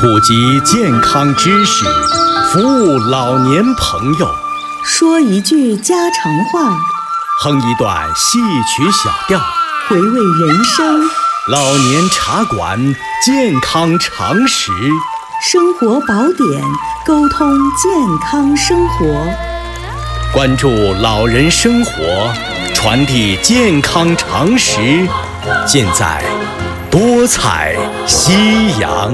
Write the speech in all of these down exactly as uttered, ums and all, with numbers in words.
普及健康知识，服务老年朋友， 说一句家常话， 哼一段戏曲小调， 回味人生。 老年茶馆，健康常识， 生活宝典，沟通健康生活。 关注老人生活，传递健康常识，尽在多彩夕阳。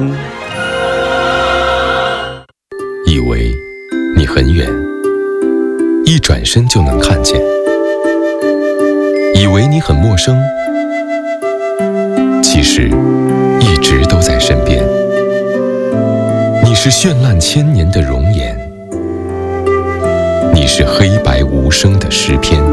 以为你很远，一转身就能看见；以为你很陌生，其实一直都在身边。你是绚烂千年的容颜，你是黑白无声的诗篇，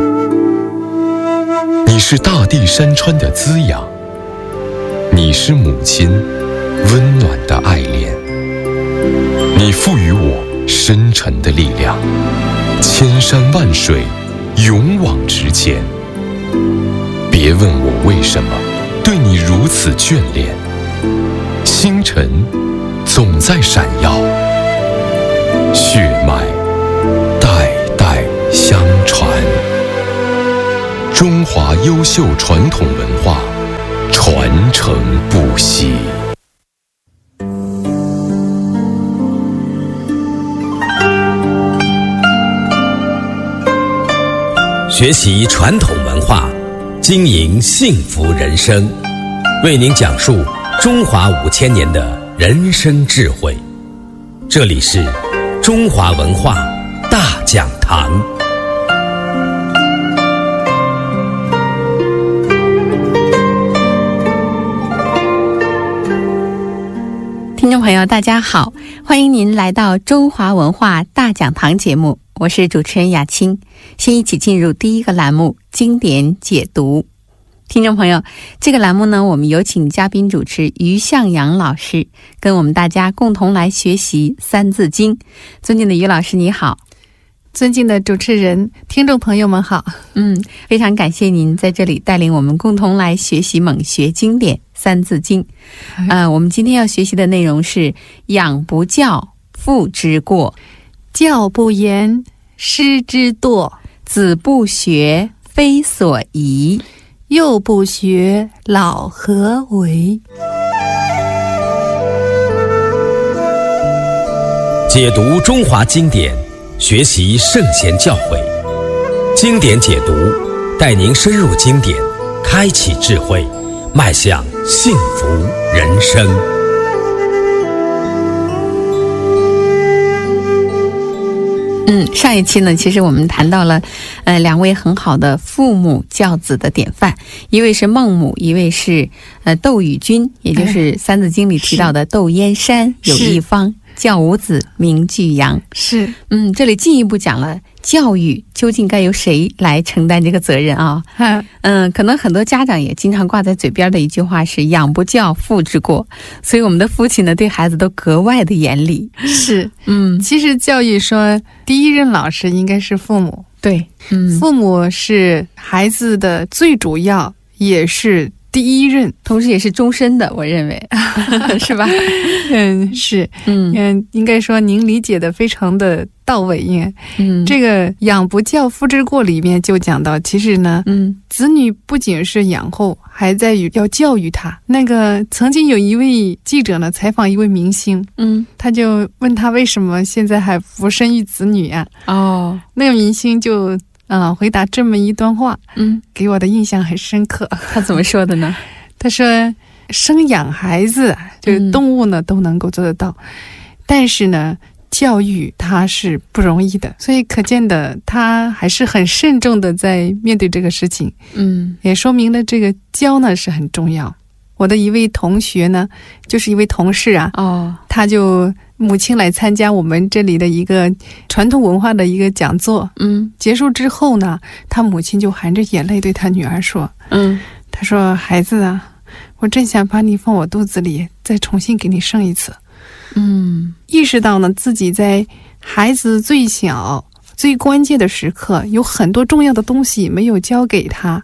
你是大地山川的滋养，你是母亲温暖的爱恋。你赋予我深沉的力量，千山万水勇往直前。别问我为什么对你如此眷恋，星辰总在闪耀，血脉代代相传。中华优秀传统文化传承不息。 学习传统文化，经营幸福人生，为您讲述中华五千年的人生智慧。这里是中华文化大讲堂。 听众朋友大家好，欢迎您来到中华文化大讲堂节目，我是主持人雅青。先一起进入第一个栏目，经典解读。听众朋友，这个栏目呢，我们有请嘉宾主持于向阳老师跟我们大家共同来学习三字经。尊敬的于老师你好。 尊敬的主持人，听众朋友们好。 嗯，非常感谢您在这里带领我们共同来学习猛学经典三字经。呃，我们今天要学习的内容是养不教，父之过； 教不严，师之惰； 子不学，非所宜； 幼不学，老何为？ 解读中华经典，学习圣贤教诲，经典解读带您深入经典，开启智慧，迈向幸福人生。 嗯，上一期呢，其实我们谈到了，呃，两位很好的父母教子的典范，一位是孟母，一位是呃窦禹君，也就是《三字经》里提到的窦燕山有一方，教五子名俱扬。 是， 嗯，这里进一步讲了教育究竟该由谁来承担这个责任啊？嗯、呃，可能很多家长也经常挂在嘴边的一句话是养不教，父之过。所以我们的父亲呢，对孩子都格外的严厉。 是， 嗯， 其实教育说第一任老师应该是父母。 对，嗯， 父母是孩子的最主要，也是第一任， 同时也是终身的，我认为是吧？ 嗯，是，嗯嗯，应该说您理解的非常的到位。因为嗯，这个养不教，父之过里面就讲到，其实呢，嗯，子女不仅是养后，还在于要教育他。那个曾经有一位记者呢，采访一位明星，嗯，他就问他为什么现在还不生育子女啊？哦，那个明星就啊、呃、回答这么一段话，嗯，给我的印象很深刻。 他怎么说的呢？ 他说，生养孩子就是动物呢、嗯、都能够做得到，但是呢教育它是不容易的，所以可见的他还是很慎重的在面对这个事情。嗯，也说明了这个教呢是很重要。我的一位同学呢，就是一位同事啊，哦，他就母亲来参加我们这里的一个传统文化的一个讲座。嗯，结束之后呢，他母亲就含着眼泪对他女儿说，嗯，他说，孩子啊，我真想把你放我肚子里，再重新给你生一次。嗯，意识到呢自己在孩子最小最关键的时刻有很多重要的东西没有教给他，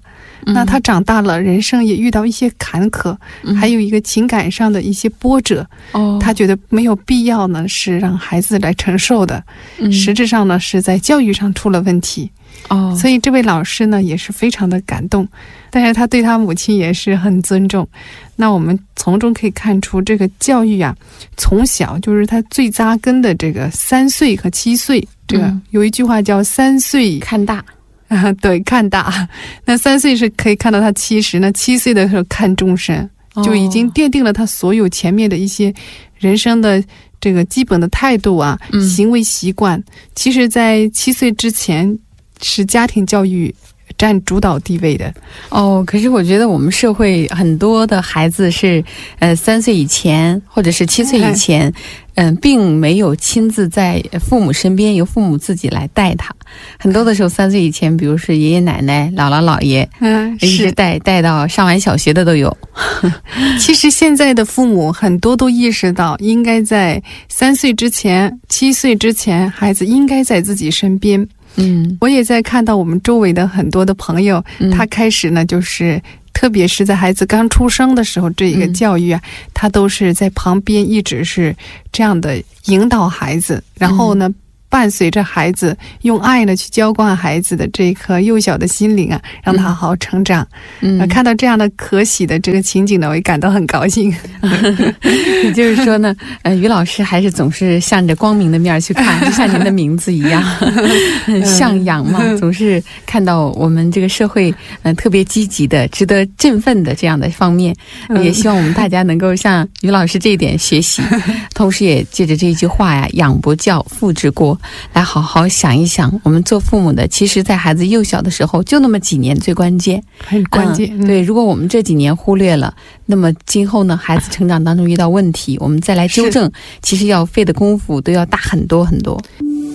那他长大了，人生也遇到一些坎坷， 嗯、 还有一个情感上的一些波折， 哦， 他觉得没有必要呢是让孩子来承受的， 嗯、 实质上呢是在教育上出了问题。 哦， 所以这位老师呢也是非常的感动，但是他对他母亲也是很尊重。那我们从中可以看出，这个教育啊，从小就是他最扎根的这个三岁和七岁，这个、嗯、有一句话叫三岁看大啊，对，看大。那三岁是可以看到他七十，那七岁的时候看终身，就已经奠定了他所有前面的一些人生的这个基本的态度啊、嗯、行为习惯。其实在七岁之前是家庭教育占主导地位的。 哦，可是我觉得我们社会很多的孩子是呃三岁以前或者是七岁以前嗯、呃，并没有亲自在父母身边，由父母自己来带他。很多的时候三岁以前，比如是爷爷奶奶、姥姥姥爷，嗯，一直带带到上完小学的都有。 其实现在的父母很多都意识到，应该在三岁之前、七岁之前，孩子应该在自己身边。嗯，我也在看到我们周围的很多的朋友，嗯、他开始呢，就是特别是在孩子刚出生的时候，这一个教育啊，嗯、他都是在旁边一直是这样的引导孩子，然后呢。嗯伴随着孩子用爱呢去浇灌孩子的这颗幼小的心灵啊，让他好好成长。嗯，呃、看到这样的可喜的这个情景呢，我也感到很高兴。 也就是说呢，呃，于老师还是总是向着光明的面去看，就像您的名字一样，向阳嘛，总是看到我们这个社会嗯、呃、特别积极的、值得振奋的这样的方面。也希望我们大家能够向于老师这一点学习，同时也借着这一句话呀，养不教，父之过。来好好想一想，我们做父母的，其实在孩子幼小的时候，就那么几年最关键， 很关键。 嗯、对，如果我们这几年忽略了，那么今后呢，孩子成长当中遇到问题，我们再来纠正，其实要费的功夫都要大很多很多。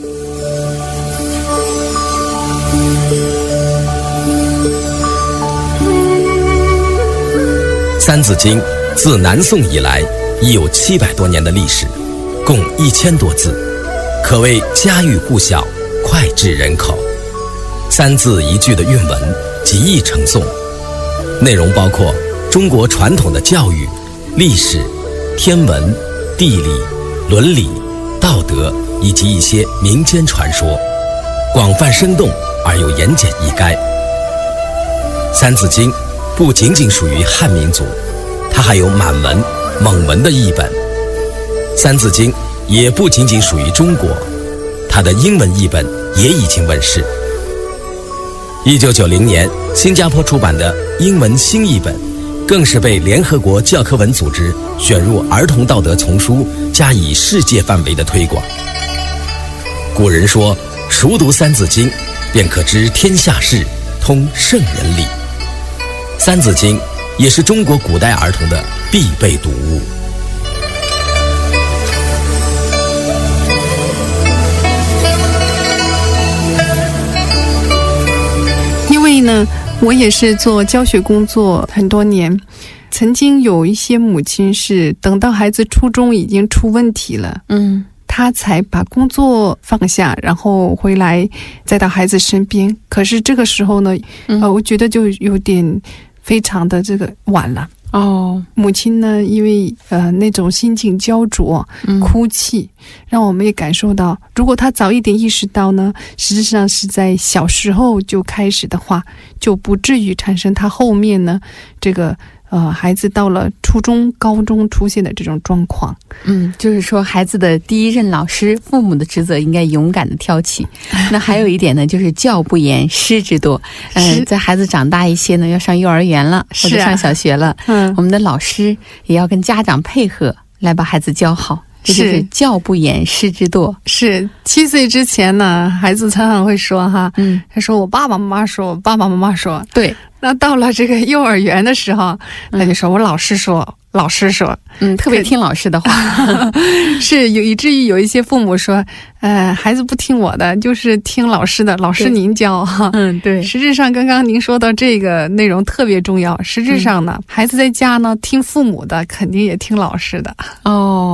三字经自南宋以来已有七百多年的历史，共一千多字。可谓家喻户晓，脍炙人口。三字一句的韵文极易成诵，内容包括中国传统的教育、历史、天文、地理、伦理、道德以及一些民间传说，广泛生动而又言简意赅。三字经不仅仅属于汉民族，它还有满文、蒙文的译本。三字经也不仅仅属于中国，它的英文译本也已经问世。一九九零年，新加坡出版的英文新译本，更是被联合国教科文组织选入儿童道德丛书，加以世界范围的推广。古人说，熟读三字经，便可知天下事，通圣人理。三字经也是中国古代儿童的必备读物。 因为呢，我也是做教学工作很多年，曾经有一些母亲是等到孩子初中已经出问题了，嗯，他才把工作放下，然后回来再到孩子身边。可是这个时候呢，嗯、呃，我觉得就有点非常的这个晚了。哦，母亲呢，因为呃那种心境焦灼、嗯、哭泣，让我们也感受到，如果他早一点意识到呢，实际上是在小时候就开始的话，就不至于产生他后面呢这个呃孩子到了初中、高中出现的这种状况。 嗯，就是说孩子的第一任老师，父母的职责应该勇敢的挑起。那还有一点呢，就是教不严，师之多。嗯、呃，在孩子长大一些呢，要上幼儿园了，或者上小学了，嗯，我们的老师也要跟家长配合，来把孩子教好。这就是教不严，师之惰。 是七岁之前呢，孩子常常会说哈，嗯，他说我爸爸妈妈说，我爸爸妈妈说， 对。 那到了这个幼儿园的时候，他就说我老师说。老师说， 嗯，特别听老师的话， 是有以至于有一些父母说，呃，孩子不听我的，就是听老师的，老师您教哈。 嗯，对。 实质上，刚刚您说到这个内容特别重要。实质上呢，嗯、孩子在家呢听父母的，肯定也听老师的。 哦。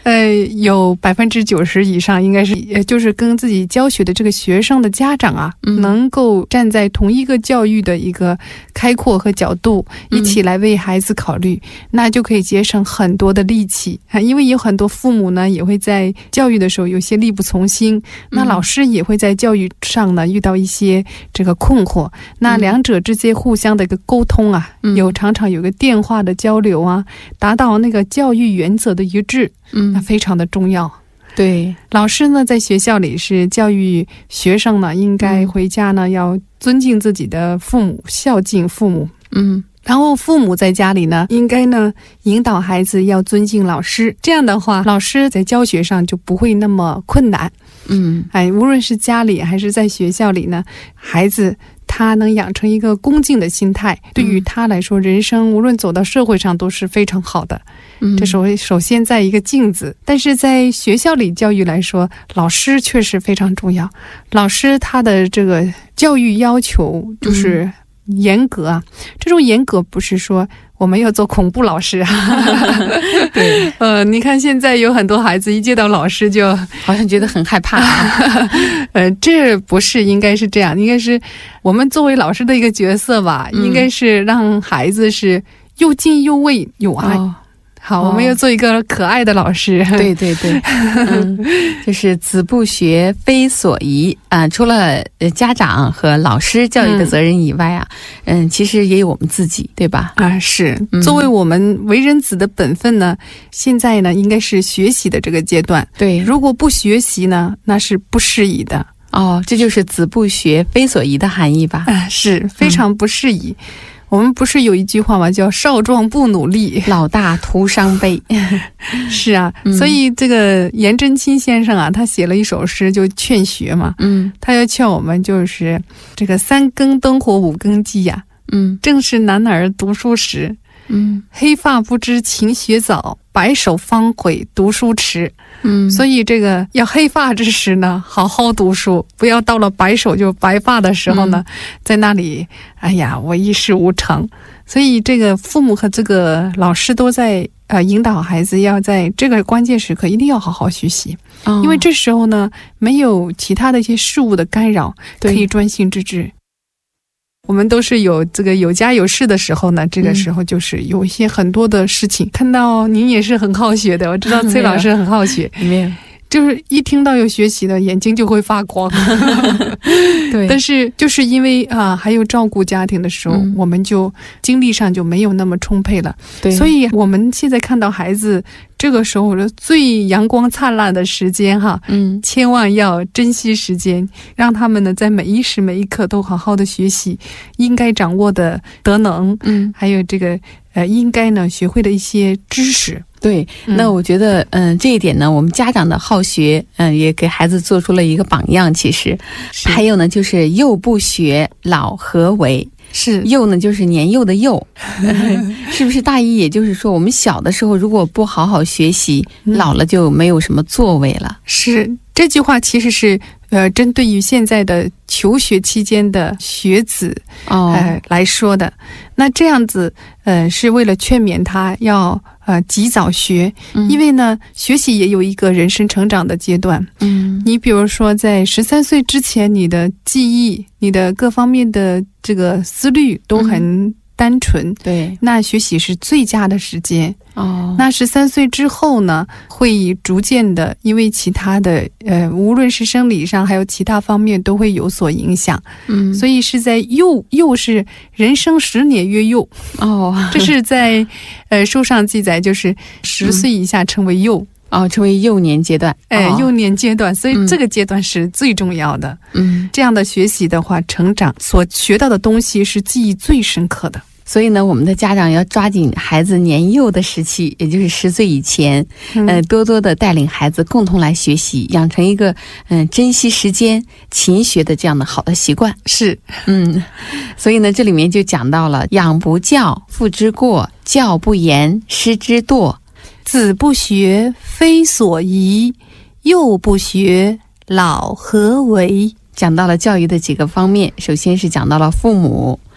呃，有百分之九十以上应该是，呃，就是跟自己教学的这个学生的家长啊， 嗯、 能够站在同一个教育的一个开阔和角度，一起来为孩子考虑，嗯、那就可以节省很多的力气啊。因为有很多父母呢，也会在教育的时候有些力不从心，嗯、那老师也会在教育上呢遇到一些这个困惑，嗯、那两者之间互相的一个沟通啊，嗯、有常常有个电话的交流啊，达到那个教育原则的一致。嗯，那非常的重要。 对， 老师呢在学校里是教育学生呢，应该回家呢、嗯、要尊敬自己的父母，孝敬父母。嗯，然后父母在家里呢，应该呢引导孩子要尊敬老师。这样的话，老师在教学上就不会那么困难。嗯，哎，无论是家里还是在学校里呢，孩子他能养成一个恭敬的心态，对于他来说，人生无论走到社会上都是非常好的。嗯，这首首先在一个镜子，但是在学校里教育来说，老师确实非常重要。老师他的这个教育要求就是严格啊，嗯、这种严格不是说我们要做恐怖老师啊。对，呃，你看现在有很多孩子一见到老师就好像觉得很害怕、啊。 呃，这不是应该是这样，应该是我们作为老师的一个角色吧，嗯、应该是让孩子是又敬又畏有爱。哦，好，我们要做一个可爱的老师。 哦、对对对，嗯，就是子不学非所宜啊、呃。除了家长和老师教育的责任以外啊，嗯，嗯其实也有我们自己，对吧？ 啊，是。作为我们为人子的本分呢，嗯、现在呢应该是学习的这个阶段。对，如果不学习呢，那是不适宜的。 哦，这就是子不学非所宜的含义吧？ 啊，是非常不适宜。嗯，我们不是有一句话吗？叫少壮不努力， 老大徒伤悲。 是啊、嗯，所以这个颜真卿先生啊，他写了一首诗，就劝学嘛。嗯，他要劝我们，就是这个三更灯火五更鸡呀、啊。嗯，正是男儿读书时。嗯，黑发不知勤学早，白首方悔读书迟。嗯，所以这个要黑发之时呢，好好读书，不要到了白首就白发的时候呢，嗯、在那里，哎呀，我一事无成。所以这个父母和这个老师都在呃引导孩子，要在这个关键时刻一定要好好学习，哦、因为这时候呢，没有其他的一些事物的干扰，可以专心致志。我们都是有这个有家有室的时候呢，这个时候就是有一些很多的事情。嗯、看到您也是很好学的，我知道崔老师很好学，没有，就是一听到有学习的，眼睛就会发光。对，但是就是因为啊，还有照顾家庭的时候，嗯、我们就精力上就没有那么充沛了。对，所以我们现在看到孩子这个时候的最阳光灿烂的时间哈，嗯，千万要珍惜时间，让他们呢在每一时每一刻都好好的学习应该掌握的德能，嗯，还有这个呃应该呢学会的一些知识。 对，那我觉得，嗯、呃，这一点呢，我们家长的好学，嗯、呃，也给孩子做出了一个榜样。其实，还有呢，就是幼不学，老何为？是幼呢，就是年幼的幼，是不是大意？也就是说，我们小的时候如果不好好学习，嗯、老了就没有什么作为了。 是这句话其实是呃针对于现在的求学期间的学子哦、呃、来说的。那这样子呃是为了劝勉他要呃及早学，嗯、因为呢学习也有一个人生成长的阶段。嗯，你比如说在十三岁之前，你的记忆、你的各方面的这个思虑都很单纯，嗯、对，那学习是最佳的时间。哦，那十三岁之后呢，会逐渐的，因为其他的呃，无论是生理上还有其他方面都会有所影响。嗯，所以是在幼幼是人生十年曰幼。哦，这是在呃书上记载，就是十岁以下称为幼。 嗯、哦，称为幼年阶段。 哎，幼年阶段，所以这个阶段是最重要的。嗯，这样的学习的话，成长所学到的东西是记忆最深刻的。 所以呢，我们的家长要抓紧孩子年幼的时期，也就是十岁以前，嗯、呃，多多的带领孩子共同来学习，养成一个嗯、呃、珍惜时间、勤学的这样的好的习惯。 是， 嗯，所以呢，这里面就讲到了养不教，父之过；教不严，师之惰。 子不学，非所宜；幼不学，老何为？ 讲到了教育的几个方面，首先是讲到了父母。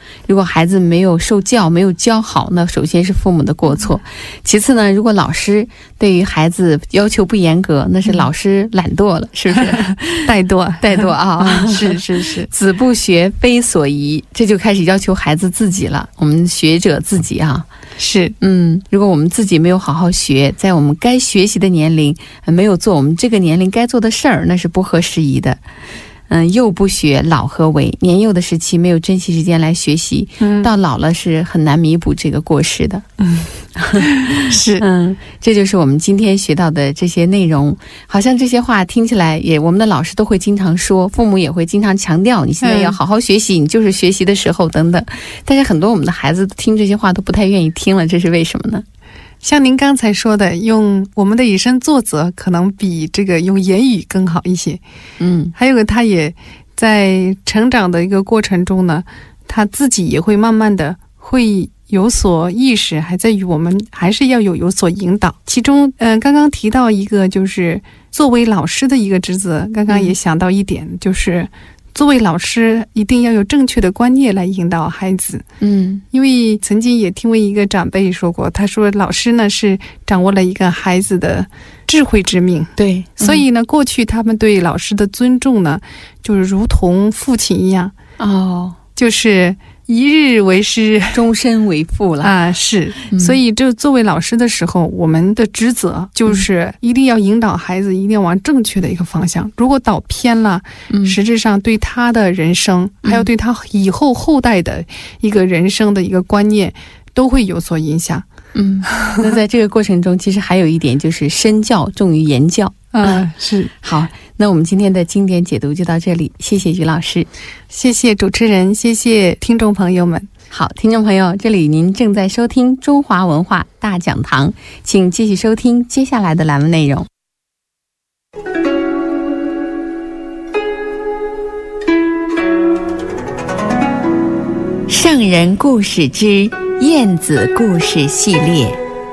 如果孩子没有受教，没有教好，那首先是父母的过错。其次呢，如果老师对于孩子要求不严格，那是老师懒惰了，是不是？ 怠惰， 怠惰啊， 是是是。 子不学，非所宜，这就开始要求孩子自己了。我们学者自己啊， 是， 嗯，如果我们自己没有好好学，在我们该学习的年龄，没有做我们这个年龄该做的事儿，那是不合时宜的。嗯，幼不学，老何为？年幼的时期没有珍惜时间来学习，嗯、到老了是很难弥补这个过失的。 嗯，是， 嗯，这就是我们今天学到的这些内容。好像这些话听起来也，我们的老师都会经常说，父母也会经常强调，你现在要好好学习，嗯、你就是学习的时候等等。但是很多我们的孩子听这些话都不太愿意听了，这是为什么呢？ 像您刚才说的，用我们的以身作则可能比这个用言语更好一些。嗯，还有个他也在成长的一个过程中呢，他自己也会慢慢的会有所意识，还在于我们还是要有有所引导。其中嗯、呃，刚刚提到一个就是作为老师的一个职责，刚刚也想到一点，嗯、就是作为老师一定要有正确的观念来引导孩子。嗯，因为曾经也听过一个长辈说过，他说老师呢是掌握了一个孩子的智慧之命。对，所以呢，过去他们对老师的尊重呢，就是如同父亲一样。哦，就是一日为师，终身为父了啊！是，嗯、所以就作为老师的时候，我们的职责就是一定要引导孩子，一定要往正确的一个方向。如果导偏了，嗯、实质上对他的人生，嗯、还有对他以后后代的一个人生的一个观念，都会有所影响。嗯，那在这个过程中，其实还有一点就是身教重于言教。嗯，是。好，那我们今天的经典解读就到这里，谢谢于老师，谢谢主持人，谢谢听众朋友们。好，听众朋友，这里您正在收听中华文化大讲堂，请继续收听接下来的栏目内容。圣人故事之晏子故事系列，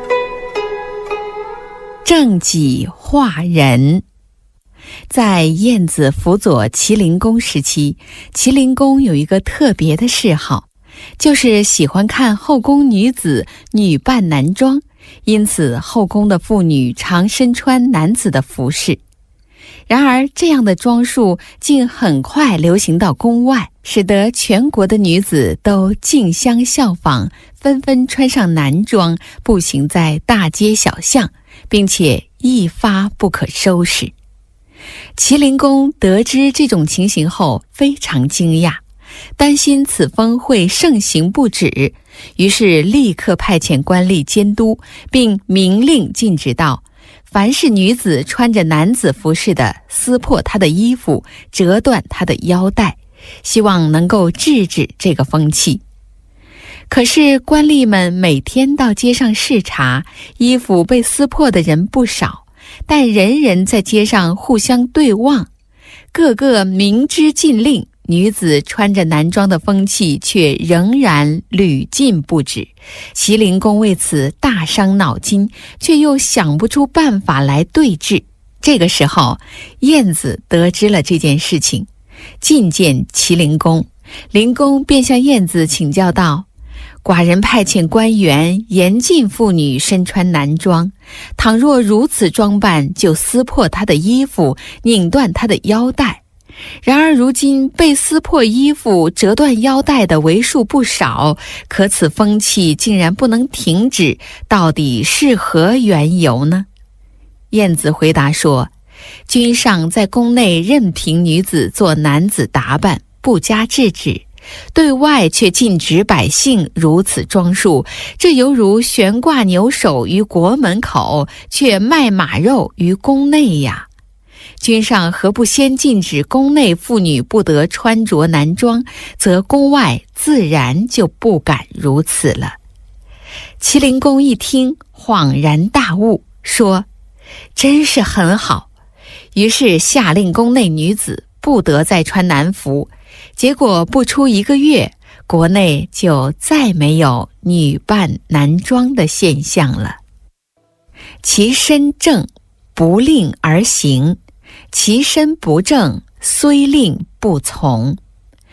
正己化人。在晏子辅佐齐灵公时期，齐灵公有一个特别的嗜好，就是喜欢看后宫女子女扮男装，因此后宫的妇女常身穿男子的服饰。然而这样的装束竟很快流行到宫外，使得全国的女子都竞相效仿，纷纷穿上男装，步行在大街小巷，并且一发不可收拾。齐灵公得知这种情形后非常惊讶，担心此风会盛行不止，于是立刻派遣官吏监督，并明令禁止道：凡是女子穿着男子服饰的，撕破她的衣服，折断她的腰带，希望能够制止这个风气。可是官吏们每天到街上视察，衣服被撕破的人不少，但人人在街上互相对望，个个明知禁令，女子穿着男装的风气却仍然屡禁不止。齐灵公为此大伤脑筋，却又想不出办法来对治。这个时候，晏子得知了这件事情，觐见齐灵公。灵公便向晏子请教道：寡人派遣官员严禁妇女身穿男装，倘若如此装扮，就撕破她的衣服，拧断她的腰带。然而如今被撕破衣服、折断腰带的为数不少，可此风气竟然不能停止，到底是何缘由呢？晏子回答说：君上在宫内任凭女子做男子打扮，不加制止，对外却禁止百姓如此装束，这犹如悬挂牛首于国门口，却卖马肉于宫内呀。君上何不先禁止宫内妇女不得穿着男装，则宫外自然就不敢如此了。齐灵公一听，恍然大悟，说：真是很好。于是下令宫内女子不得再穿男服，结果不出一个月，国内就再没有女扮男装的现象了。其身正，不令而行；其身不正，虽令不从。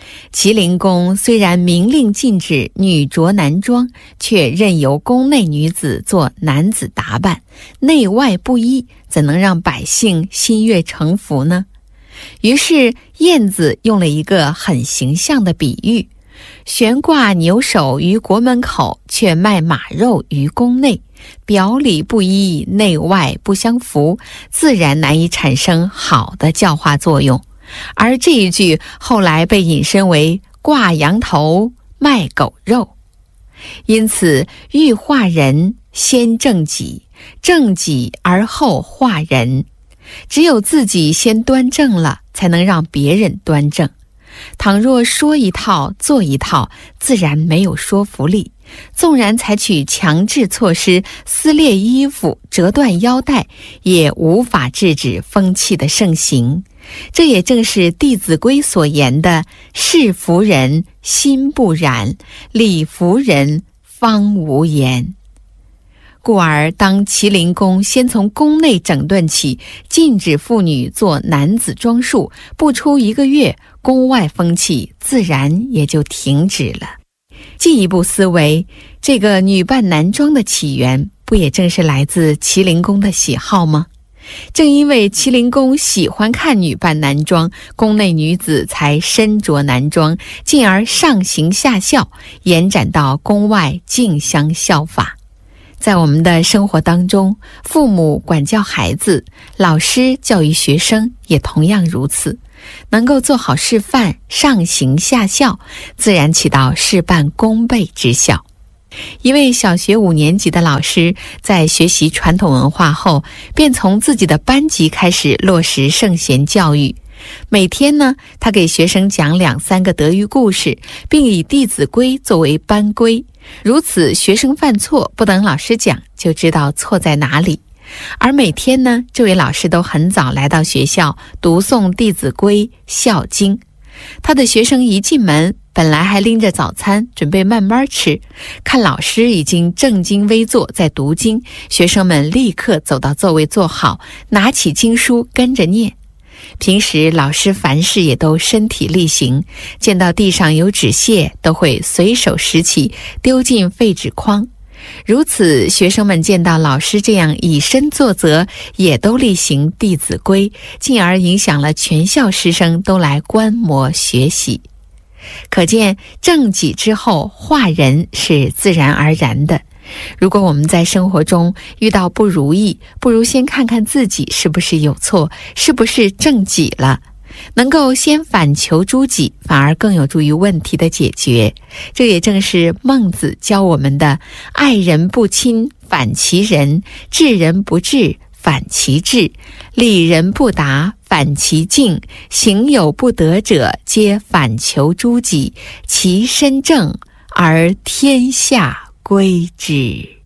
麒麟宫虽然明令禁止女着男装，却任由宫内女子做男子打扮，内外不一，怎能让百姓心悦诚服呢？于是晏子用了一个很形象的比喻，悬挂牛首于国门口，却卖马肉于宫内，表里不一，内外不相符，自然难以产生好的教化作用。而这一句后来被引申为挂羊头卖狗肉。因此欲化人，先正己，正己而后化人。只有自己先端正了，才能让别人端正。倘若说一套做一套，自然没有说服力。纵然采取强制措施，撕裂衣服，折断腰带，也无法制止风气的盛行。这也正是《弟子规》所言的事服人心不染，理服人方无言。故而当麒麟宫先从宫内整顿起，禁止妇女做男子装束，不出一个月，宫外风气自然也就停止了。进一步思维，这个女扮男装的起源，不也正是来自麒麟宫的喜好吗？正因为麒麟宫喜欢看女扮男装，宫内女子才身着男装，进而上行下效，延展到宫外竞相效法。在我们的生活当中，父母管教孩子，老师教育学生也同样如此，能够做好示范，上行下效，自然起到事半功倍之效。一位小学五年级的老师在学习传统文化后，便从自己的班级开始落实圣贤教育。每天呢，他给学生讲两三个德育故事，并以《弟子规》作为班规。如此，学生犯错不等老师讲，就知道错在哪里。而每天呢，这位老师都很早来到学校读诵《弟子规》孝经。他的学生一进门，本来还拎着早餐准备慢慢吃，看老师已经正襟危坐在读经，学生们立刻走到座位坐好，拿起经书跟着念。平时老师凡事也都身体力行，见到地上有纸屑都会随手拾起丢进废纸筐。如此，学生们见到老师这样以身作则，也都力行《弟子规》，进而影响了全校师生都来观摩学习。可见正己之后化人是自然而然的。如果我们在生活中遇到不如意，不如先看看自己是不是有错，是不是正己了。能够先反求诸己，反而更有助于问题的解决。这也正是孟子教我们的爱人不亲，反其仁；治人不治，反其智；理人不达，反其境；行有不得者，皆反求诸己。其身正，而天下归之。